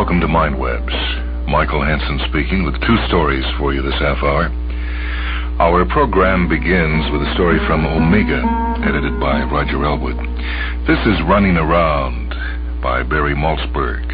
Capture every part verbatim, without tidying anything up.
Welcome to Mindwebs. Michael Hansen speaking with two stories for you this half hour. Our program begins with a story from Omega, edited by Roger Elwood. This is Running Around by Barry Malzberg.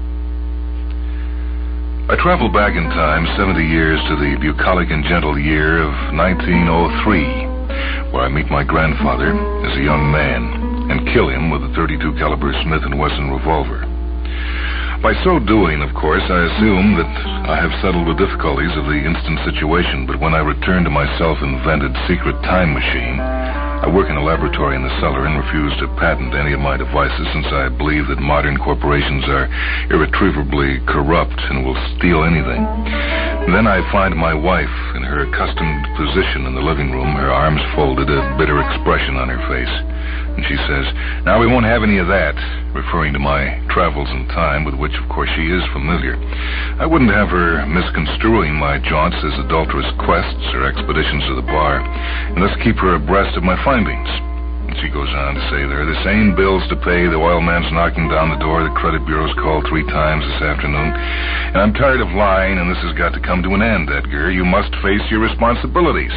I travel back in time seventy years to the bucolic and gentle year of nineteen oh three, where I meet my grandfather as a young man and kill him with a thirty-two caliber Smith and Wesson revolver. By so doing, of course, I assume that I have settled the difficulties of the instant situation, but when I return to my self-invented secret time machine, I work in a laboratory in the cellar and refuse to patent any of my devices since I believe that modern corporations are irretrievably corrupt and will steal anything. And then I find my wife in her accustomed position in the living room, her arms folded, a bitter expression on her face. And she says, "Now we won't have any of that," referring to my travels in time, with which, of course, she is familiar. I wouldn't have her misconstruing my jaunts as adulterous quests or expeditions to the bar, and thus keep her abreast of my findings. And she goes on to say, "There are the same bills to pay, the oil man's knocking down the door, the credit bureau's called three times this afternoon, and I'm tired of lying, and this has got to come to an end, Edgar. You must face your responsibilities."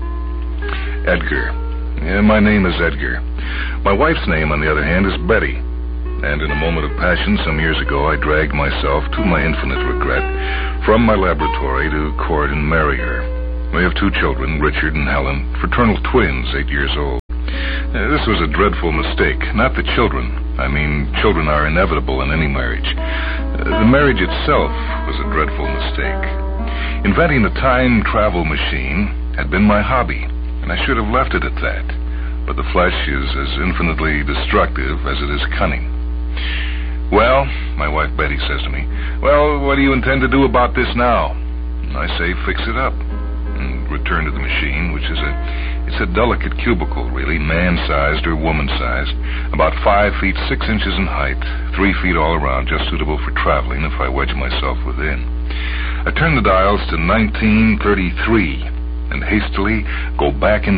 Edgar. Yeah, my name is Edgar. My wife's name, on the other hand, is Betty. And in a moment of passion some years ago, I dragged myself, to my infinite regret, from my laboratory to court and marry her. We have two children, Richard and Helen, fraternal twins, eight years old. Uh, this was a dreadful mistake. Not the children. I mean, children are inevitable in any marriage. Uh, the marriage itself was a dreadful mistake. Inventing the time travel machine had been my hobby, and I should have left it at that. But the flesh is as infinitely destructive as it is cunning. "Well," my wife Betty says to me, "well, what do you intend to do about this now?" And I say, "Fix it up," and return to the machine, which is a, it's a delicate cubicle, really, man-sized or woman-sized, about five feet six inches in height, three feet all around, just suitable for traveling if I wedge myself within. I turn the dials to nineteen thirty-three and hastily go back in